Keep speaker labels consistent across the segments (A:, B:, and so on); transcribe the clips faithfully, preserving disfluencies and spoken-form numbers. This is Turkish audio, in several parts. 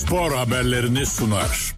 A: spor haberlerini sunar.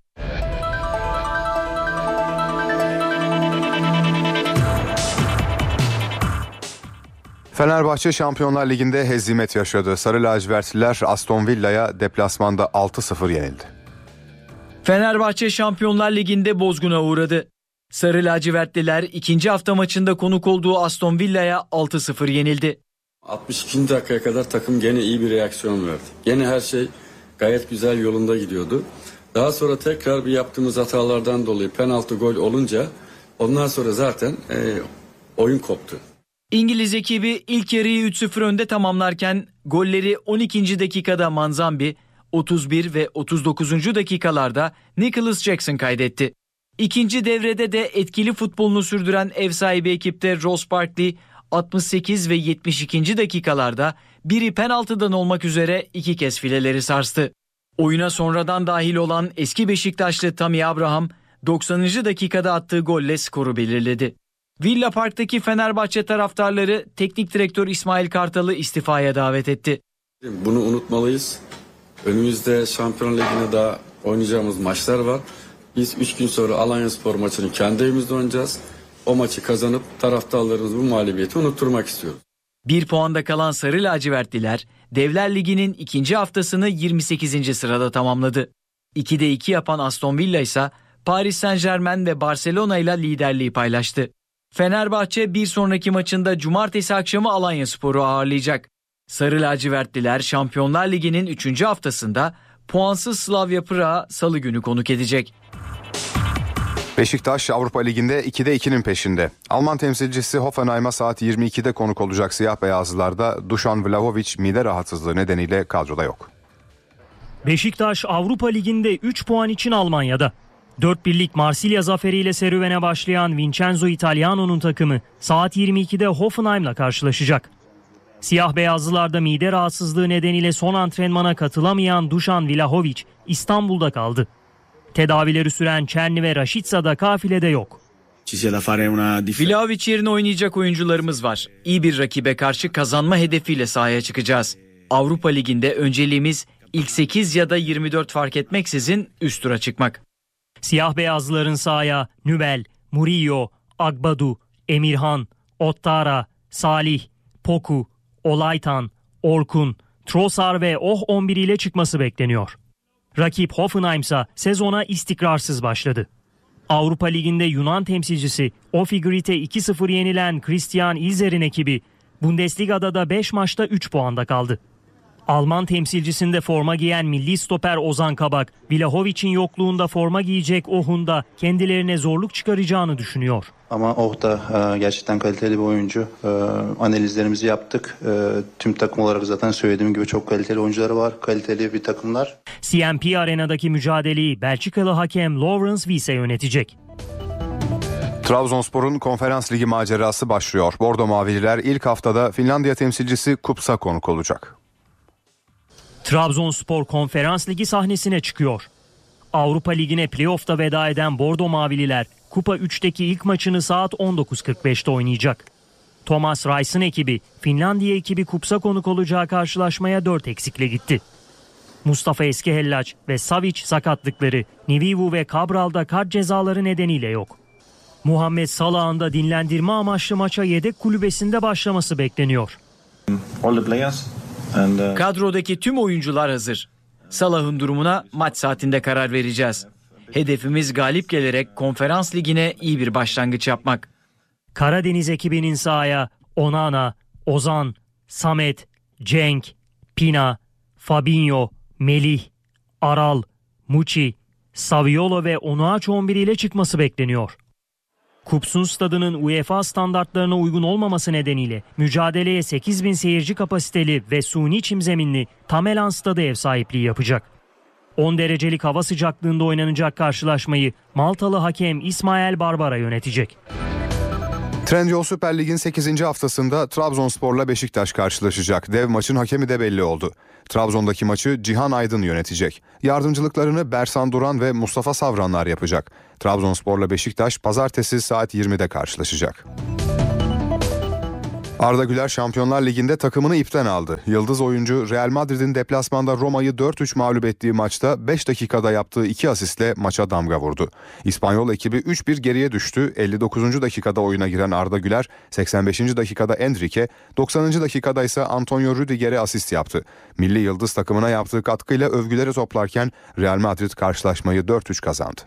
B: Fenerbahçe Şampiyonlar Ligi'nde hezimet yaşadı. Sarı lacivertliler Aston Villa'ya deplasmanda altı sıfır yenildi.
C: Fenerbahçe Şampiyonlar Ligi'nde bozguna uğradı. Sarı lacivertliler ikinci hafta maçında konuk olduğu Aston Villa'ya altı sıfır yenildi.
D: altmış ikinci dakikaya kadar takım gene iyi bir reaksiyon verdi. Gene her şey gayet güzel yolunda gidiyordu. Daha sonra tekrar bir yaptığımız hatalardan dolayı penaltı gol olunca ondan sonra zaten e, oyun koptu.
C: İngiliz ekibi ilk yarıyı üç sıfır önde tamamlarken golleri on ikinci dakikada Manzambi, otuz bir ve otuz dokuzuncu dakikalarda Nicholas Jackson kaydetti. İkinci devrede de etkili futbolunu sürdüren ev sahibi ekipte Ross Barkley altmış sekiz ve yetmiş ikinci dakikalarda biri penaltıdan olmak üzere iki kez fileleri sarstı. Oyuna sonradan dahil olan eski Beşiktaşlı Tammy Abraham doksanıncı dakikada attığı golle skoru belirledi. Villa Park'taki Fenerbahçe taraftarları teknik direktör İsmail Kartal'ı istifaya davet etti.
D: Bunu unutmalıyız. Önümüzde Şampiyonlar Ligi'ne daha oynayacağımız maçlar var. Biz üç gün sonra Alanyaspor maçını kendi evimizde oynayacağız. O maçı kazanıp taraftarlarımız bu mağlubiyeti unutturmak istiyoruz.
C: Bir puanda kalan Sarı lacivertliler Devler Ligi'nin ikinci haftasını yirmi sekizinci sırada tamamladı. ikide iki yapan Aston Villa ise Paris Saint-Germain ve Barcelona ile liderliği paylaştı. Fenerbahçe bir sonraki maçında cumartesi akşamı Alanyaspor'u ağırlayacak. Sarı lacivertliler Şampiyonlar Ligi'nin üçüncü haftasında puansız Slavia Prag'ı salı günü konuk edecek.
B: Beşiktaş Avrupa Ligi'nde ikide ikinin peşinde. Alman temsilcisi Hoffenheim'a saat yirmi ikide konuk olacak siyah beyazlılarda Dušan Vlahović mide rahatsızlığı nedeniyle kadroda yok.
E: Beşiktaş Avrupa Ligi'nde üç puan için Almanya'da. dört birlik Marsilya zaferiyle serüvene başlayan Vincenzo Italiano'nun takımı saat yirmi ikide Hoffenheim'la karşılaşacak. Siyah beyazlılarda mide rahatsızlığı nedeniyle son antrenmana katılamayan Dušan Vlahović İstanbul'da kaldı. Tedavileri süren Černi ve Rashica da kafilede yok.
C: Vlahović yerine oynayacak oyuncularımız var. İyi bir rakibe karşı kazanma hedefiyle sahaya çıkacağız. Avrupa Ligi'nde önceliğimiz ilk sekiz ya da yirmi dört fark etmeksizin üst tura çıkmak.
E: Siyah beyazlıların sahaya Nübel, Murillo, Agbadu, Emirhan, Ottara, Salih, Poku, Olaytan, Orkun, Trossard ve Oh on bir ile çıkması bekleniyor. Rakip Hoffenheim ise sezona istikrarsız başladı. Avrupa Ligi'nde Yunan temsilcisi Ophigrit'e iki sıfır yenilen Christian Ilzer'in ekibi Bundesliga'da da beş maçta üç puanda kaldı. Alman temsilcisinde forma giyen milli stoper Ozan Kabak, Vlahović'in yokluğunda forma giyecek Oh'un da kendilerine zorluk çıkaracağını düşünüyor.
F: Ama Oh da e, gerçekten kaliteli bir oyuncu. E, analizlerimizi yaptık. E, tüm takım olarak zaten söylediğim gibi çok kaliteli oyuncuları var. Kaliteli bir takımlar.
E: C M P Arena'daki mücadeleyi Belçikalı hakem Laurens Wiese yönetecek.
B: Trabzonspor'un Konferans Ligi macerası başlıyor. Bordo Mavililer ilk haftada Finlandiya temsilcisi Kups'a konuk olacak.
E: Trabzonspor Konferans Ligi sahnesine çıkıyor. Avrupa Ligi'ne playoff'ta veda eden Bordo Mavililer Kupa üçteki ilk maçını saat on dokuz kırk beşte oynayacak. Thomas Reis'in ekibi Finlandiya ekibi Kups'a konuk olacağı karşılaşmaya dört eksikle gitti. Mustafa Eskihelaç ve Savic sakatlıkları, Nivivu ve Cabral'da kart cezaları nedeniyle yok. Muhammed Salah'ın da dinlendirme amaçlı maça yedek kulübesinde başlaması bekleniyor.
C: Kadrodaki tüm oyuncular hazır. Salah'ın durumuna maç saatinde karar vereceğiz. Hedefimiz galip gelerek Konferans Ligi'ne iyi bir başlangıç yapmak.
E: Karadeniz ekibinin sahaya Onana, Ozan, Samet, Cenk, Pina, Fabinho, Melih, Aral, Muçi, Saviolo ve Onuachu on bir ile çıkması bekleniyor. Kups'un stadının UEFA standartlarına uygun olmaması nedeniyle mücadeleye sekiz bin seyirci kapasiteli ve suni çim zeminli Tamelan stadı ev sahipliği yapacak. on derecelik hava sıcaklığında oynanacak karşılaşmayı Maltalı hakem İsmail Barbara yönetecek.
B: Trendyol Süper Lig'in sekizinci haftasında Trabzonspor'la Beşiktaş karşılaşacak. Dev maçın hakemi de belli oldu. Trabzon'daki maçı Cihan Aydın yönetecek. Yardımcılıklarını Bersan Duran ve Mustafa Savranlar yapacak. Trabzonspor'la Beşiktaş pazartesi saat yirmide karşılaşacak. Arda Güler Şampiyonlar Ligi'nde takımını ipten aldı. Yıldız oyuncu Real Madrid'in deplasmanda Roma'yı dört üç mağlup ettiği maçta beş dakikada yaptığı iki asistle maça damga vurdu. İspanyol ekibi üç bir geriye düştü. elli dokuzuncu dakikada oyuna giren Arda Güler seksen beşinci dakikada Endrick'e, doksanıncı dakikada ise Antonio Rüdiger'e asist yaptı. Milli Yıldız takımına yaptığı katkıyla övgüleri toplarken Real Madrid karşılaşmayı dört üç kazandı.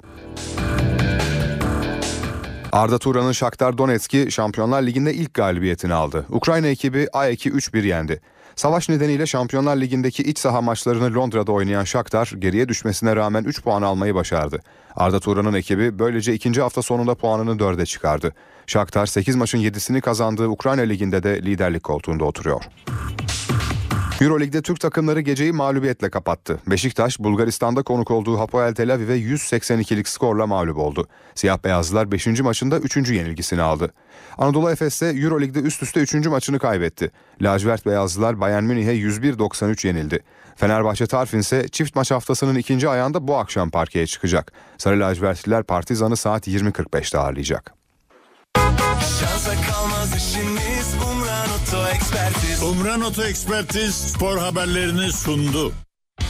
B: Arda Turan'ın Shakhtar Donetsk'i Şampiyonlar Ligi'nde ilk galibiyetini aldı. Ukrayna ekibi A E K'i üç bir yendi. Savaş nedeniyle Şampiyonlar Ligi'ndeki iç saha maçlarını Londra'da oynayan Shakhtar geriye düşmesine rağmen üç puan almayı başardı. Arda Turan'ın ekibi böylece ikinci hafta sonunda puanını dörde çıkardı. Shakhtar sekiz maçın yedisini kazandığı Ukrayna Ligi'nde de liderlik koltuğunda oturuyor. Euroleague'de Türk takımları geceyi mağlubiyetle kapattı. Beşiktaş, Bulgaristan'da konuk olduğu Hapoel Tel Aviv'e yüz seksen ikilik skorla mağlup oldu. Siyah beyazlılar beşinci maçında üçüncü yenilgisini aldı. Anadolu Efes ise Euroleague'de üst üste üçüncü maçını kaybetti. Lacivert beyazlılar Bayern Münih'e yüz bir doksan üç yenildi. Fenerbahçe Tarfin ise çift maç haftasının ikinci ayağında bu akşam parkeye çıkacak. Sarı lacivertliler Partizan'ı saat yirmi kırk beşte ağırlayacak.
G: Şansa kalmaz işimiz, Umran Oto Ekspertiz.
A: Umran Oto Ekspertiz spor haberlerini sundu.